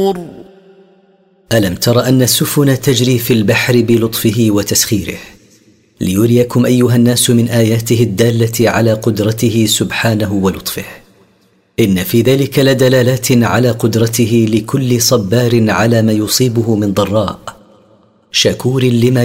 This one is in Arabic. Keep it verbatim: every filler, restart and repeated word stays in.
ألم تر أن السفن تجري في البحر بلطفه وتسخيره ليريكم أيها الناس من آياته الدالة على قدرته سبحانه ولطفه. إن في ذلك لدلالات على قدرته لكل صبار على ما يصيبه من ضراء شكور لما